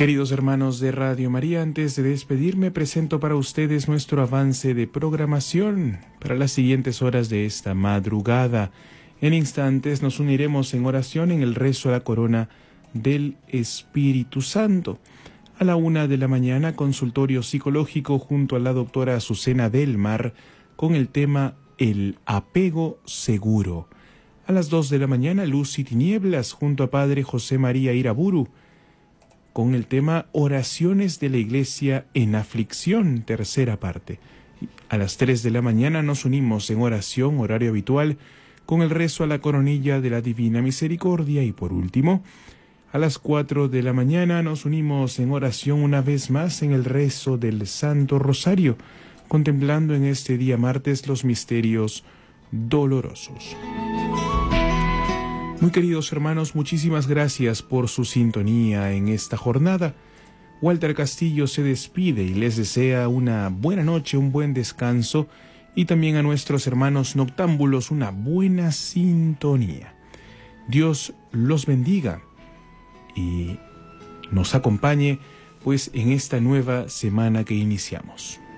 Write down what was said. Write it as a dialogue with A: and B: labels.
A: Queridos hermanos de Radio María, antes de despedirme, presento para ustedes nuestro avance de programación para las siguientes horas de esta madrugada. En instantes nos uniremos en oración en el rezo a la corona del Espíritu Santo. A la 1 de la mañana, consultorio psicológico junto a la doctora Azucena del Mar con el tema El apego seguro. A las 2 de la mañana, Luz y Tinieblas junto a Padre José María Iraburu con el tema Oraciones de la Iglesia en Aflicción, tercera parte. A las 3 de la mañana nos unimos en oración, horario habitual, con el rezo a la coronilla de la Divina Misericordia. Y por último, a las 4 de la mañana nos unimos en oración una vez más en el rezo del Santo Rosario, contemplando en este día martes los misterios dolorosos. Muy queridos hermanos, muchísimas gracias por su sintonía en esta jornada. Walter Castillo se despide y les desea una buena noche, un buen descanso y también a nuestros hermanos noctámbulos una buena sintonía. Dios los bendiga y nos acompañe pues en esta nueva semana que iniciamos.